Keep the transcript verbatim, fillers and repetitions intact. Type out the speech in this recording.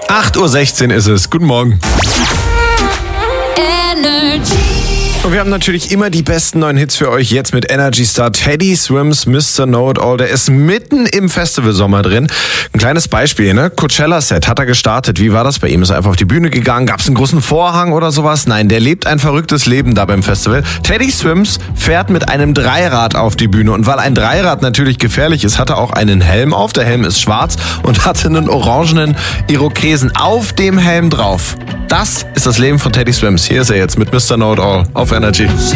acht Uhr sechzehn ist es. Guten Morgen. Und wir haben natürlich immer die besten neuen Hits für euch. Jetzt mit Energy Star Teddy Swims, Mister Know It All. Der ist mitten im Festivalsommer drin. Ein kleines Beispiel, ne? Coachella-Set hat er gestartet. Wie war das bei ihm? Ist er einfach auf die Bühne gegangen? Gab es einen großen Vorhang oder sowas? Nein, der lebt ein verrücktes Leben da beim Festival. Teddy Swims fährt mit einem Dreirad auf die Bühne. Und weil ein Dreirad natürlich gefährlich ist, hat er auch einen Helm auf. Der Helm ist schwarz und hatte einen orangenen Irokesen auf dem Helm drauf. Das ist das Leben von Teddy Swims. Hier ist er jetzt mit Mister Know It All auf Energy.